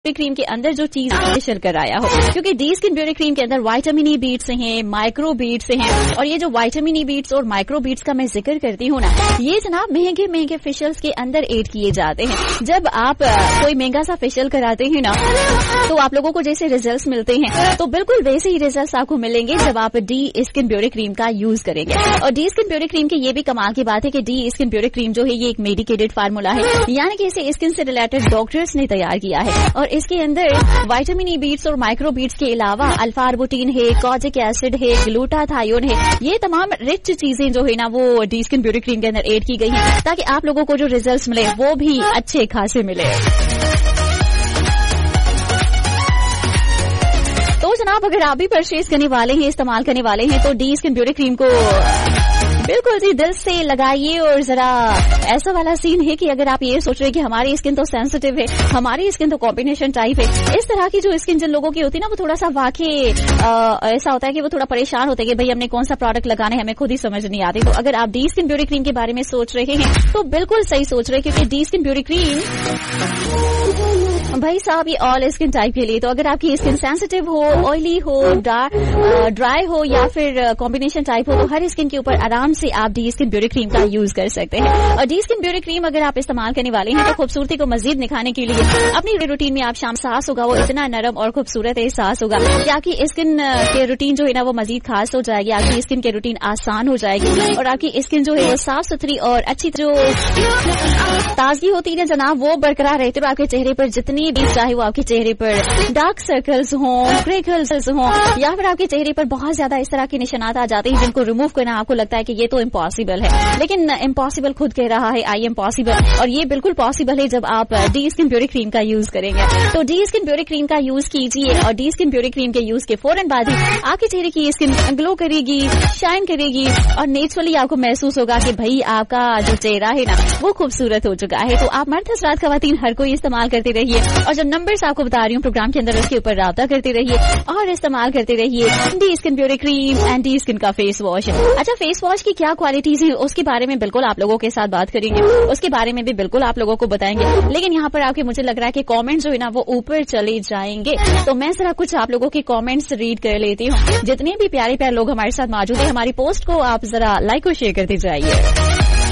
Cream के अंदर जो चीज फेशियल कराया हो, क्योंकि डी स्किन ब्यूटी क्रीम के अंदर विटामिन ई बीट्स हैं, माइक्रो बीट्स हैं, और ये जो विटामिन ई बीट्स और माइक्रो बीट्स का मैं जिक्र करती हूँ ना, ये जनाब महंगे महंगे फेशियल्स के अंदर ऐड किए जाते हैं। जब आप कोई महंगा सा फेशियल कराते हैं ना, तो आप लोगों को जैसे रिजल्ट्स मिलते हैं, तो बिल्कुल वैसे ही रिजल्ट्स आपको मिलेंगे जब आप डी स्किन ब्यूटी क्रीम का यूज करेंगे। और डी स्किन ब्यूटी क्रीम की ये भी कमाल की बात है कि डी स्किन ब्यूटी क्रीम जो है ये एक मेडिकेटेड फार्मूला है, यानी कि इसे स्किन से रिलेटेड डॉक्टर्स ने तैयार किया है, और इसके अंदर विटामिन ई बीट्स और माइक्रो बीट्स के अलावा अल्फा आर्बुटिन है, कॉजिक एसिड है, ग्लूटाथायोन है, ये तमाम रिच चीजें जो है ना वो डी स्किन ब्यूटी क्रीम के अंदर ऐड की गई है, ताकि आप लोगों को जो रिजल्ट्स मिले वो भी अच्छे खासे मिले। तो जनाब अगर आप भी परचेज करने वाले हैं, इस्तेमाल करने वाले हैं, तो डी स्किन ब्यूटी क्रीम को बिल्कुल जी दिल से लगाइए। और जरा ऐसा वाला सीन है कि अगर आप ये सोच रहे हैं कि हमारी स्किन तो सेंसिटिव है, हमारी स्किन तो कॉम्बिनेशन टाइप है, इस तरह की जो स्किन जिन लोगों की होती है ना, वो थोड़ा सा वाकई ऐसा होता है कि वो थोड़ा परेशान होते हैं कि भाई हमने कौन सा प्रोडक्ट लगाना है, हमें खुद ही समझ नहीं आती। तो अगर आप डी स्किन ब्यूटी क्रीम के बारे में सोच रहे हैं तो बिल्कुल सही सोच रहे हैं, क्योंकि डी स्किन ब्यूटी क्रीम भाई साहब ये ऑल स्किन टाइप के लिए। तो अगर आपकी स्किन सेंसिटिव हो, ऑयली हो, ड्राई हो या फिर कॉम्बिनेशन टाइप हो, तो हर स्किन के ऊपर आराम से आप डी स्किन ब्यूटी क्रीम का यूज कर सकते हैं। और डी स्किन ब्यूटी क्रीम अगर आप इस्तेमाल करने वाले हैं तो खूबसूरती को मजीद निखारने के लिए अपनी रूटीन में आप शाम एहसास होगा वो इतना नरम और खूबसूरत एहसास होगा कि आपकी स्किन के रूटीन जो है ना वो मजीद खास हो जाएगी, आपकी स्किन के रूटीन आसान हो जाएगी, और आपकी स्किन जो है वो साफ सुथरी और अच्छी जो ताजगी होती है जनाब वो बरकरार रहती है। आपके चेहरे पर जितनी भी चाहे वो आपके चेहरे पर डार्क सर्कल्स हों, क्रेकल्स हों, या फिर आपके चेहरे पर बहुत ज्यादा इस तरह के निशानात आ जाते हैं जिनको रिमूव करना आपको लगता है कि ये तो इम्पॉसिबल है, लेकिन इम्पॉसिबल खुद कह रहा है आई एम पॉसिबल, और ये बिल्कुल पॉसिबल है जब आप डी स्किन ब्यूटी क्रीम का यूज करेंगे। तो डी स्किन ब्यूटी क्रीम का यूज कीजिए, और डी स्किन ब्यूटी क्रीम के यूज के फौरन बाद ही आपके चेहरे की स्किन ग्लो करेगी, शाइन करेगी, और नेचुरली आपको महसूस होगा कि भाई आपका जो चेहरा है ना वो खूबसूरत हो चुका है। तो आप मर्द हज़रात ख़वातीन हर कोई इस्तेमाल करते रहिए, और जो नंबर्स आपको बता रही हूँ प्रोग्राम के अंदर उसके ऊपर राब्ता करते रहिए और इस्तेमाल करते रहिए D skin beauty cream and D skin का फेस वॉश। अच्छा, फेस वॉश की क्या क्वालिटीज है उसके बारे में बिल्कुल आप लोगों के साथ बात करेंगे, उसके बारे में भी बिल्कुल आप लोगों को बताएंगे, लेकिन यहाँ पर आपके मुझे लग रहा है कि कमेंट जो है ना वो ऊपर चले जाएंगे, तो मैं जरा कुछ आप लोगों के कमेंट्स रीड कर लेती हूँ। जितने भी प्यारे प्यारे लोग हमारे साथ मौजूद है, हमारी पोस्ट को आप जरा लाइक और शेयर करते जाइए।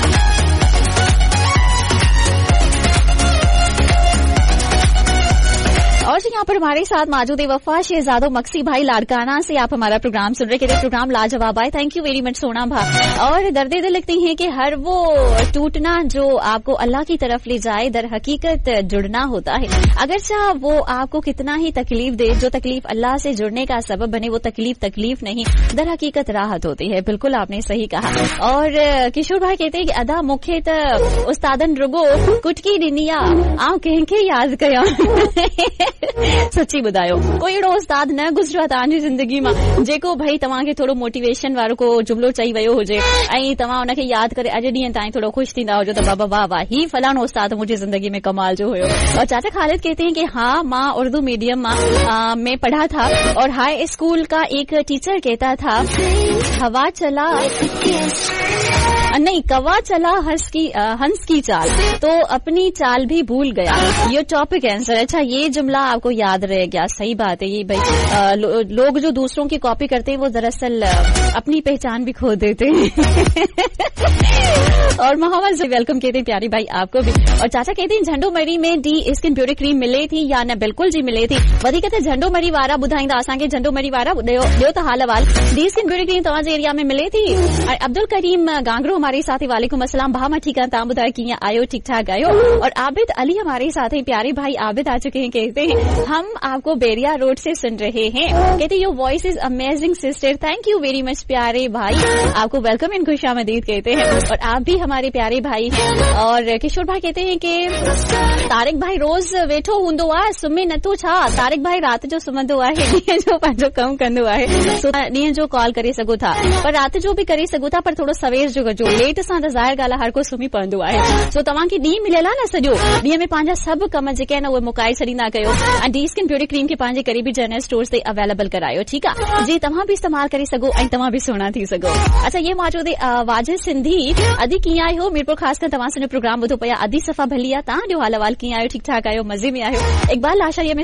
और यहाँ पर हमारे साथ मौजूद है वफा शहजादो मक्सी भाई लाड़काना से आप हमारा प्रोग्राम सुन रहे थे। प्रोग्राम लाजवाब आए, थैंक यू वेरी मच सोना भाई। और दर्दे दिल लिखते हैं कि हर वो टूटना जो आपको अल्लाह की तरफ ले जाए दर हकीकत जुड़ना होता है, अगरचा वो आपको कितना ही तकलीफ दे, जो तकलीफ अल्लाह से जुड़ने का सबब बने वो तकलीफ नहीं दर हकीकत राहत होती है। बिल्कुल आपने सही कहा। और किशोर भाई कहते हैं कि अदा मुखे त उस्तादन रुगो कुटकी डिनिया आऊं कह याद कया सच्ची ॿुधायो कोई अहिड़ो उस्ताद न गुज़रियो आहे तव्हांजी ज़िंदगी मां जेको भई तव्हांखे थोरो मोटिवेशन वारो को जुमलो चई वियो हुजे ऐं तव्हां उनखे यादि करे अॼु ॾींहं ताईं थोरो ख़ुशि थींदा हुजो त बाबा वाह वाह ही फलाणो उस्ताद मुंहिंजी ज़िंदगी में कमाल जो हुयो। और चाचा खालिद कहते हैं कि हाँ माँ उर्दू मीडियम में पढ़ा था और हाई स्कूल का एक टीचर कहता था हवा चला नहीं कवा चला हंस की चाल तो अपनी चाल भी भूल गया। ये टॉपिक आंसर। अच्छा, ये जुमला आपको याद रह गया, सही बात है। ये भाई लोग जो दूसरों की कॉपी करते हैं वो दरअसल अपनी पहचान भी खो देते हैं। और मोहम्मद से वेलकम कहते हैं प्यारी भाई आपको भी। और चाचा कहते हैं झंडो मरी में डी स्किन ब्यूटी क्रीम मिले थी या न? बिल्कुल जी मिले थी। वधी कहते झंडो मरी वारा ॿुधाईंदा असांखे, झंडो मरी वारा ॾियो त हाल वाल। डी स्किन ब्यूटी क्रीम तव्हांजे एरिया में मिले थी? अब्दुल करीम गांगरो हमारे साथ ही वालेकुम अस्सलाम भा मैं ठीक है, तव्हां ॿुधायो कीअं आयो? ठीक ठाक आयो? और आबिद अली हमारे साथ हैं, प्यारे भाई आबिद आ चुके हैं। कहते हैं हम आपको बेरिया रोड से सुन रहे हैं। कहते हैं your voice is amazing sister, thank you very much प्यारे भाई, आपको वेलकम इन खुशामदीद कहते हैं। और आप भी हमारे प्यारे भाई हैं। और किशोर भाई कहते हैं कि तारिक भाई रोज वेठो हूंदो आहे सुम्हे नथो छा? तारिक भाई रात जो सुम्हंदो आहे, ॾींहं जो पंहिंजो कमु कंदो आहे, ॾींहं जो कॉल करे सघो था पर रात जो बि करे सघो था, पर थोरो सवेर जो कजो। लेट सां त ज़ाहिर ॻाल्हि आहे हर को सुम्ही पवंदो आहे। सो तव्हांखे ॾींहुं मिलियल आहे न, सॼो ॾींहं में पंहिंजा सभु कम जेके आहिनि उहे मुकाए छॾींदा कयो। ऐं डी स्किन ब्यूटी क्रीम खे पंहिंजे करीबी जनरल स्टोर्स ते अवेलेबल करायो, ठीकु आहे जी? तव्हां बि इस्तेमाल करे सघो ऐं तव्हां बि सुहिणा थी सघो। अच्छा, ये मौजूद है वाजिद सिंधी। अदी कीअं आहियो? मीरपुर ख़ासि कर तव्हां सुठो प्रोग्राम ॿुधो पिया। अदी सफ़ा भली आहे, तव्हां ॾियो हाल वाल कीअं आहियो? ठीक ठाक आहियो? मज़े में आहियो? इकबाल लाशा ये में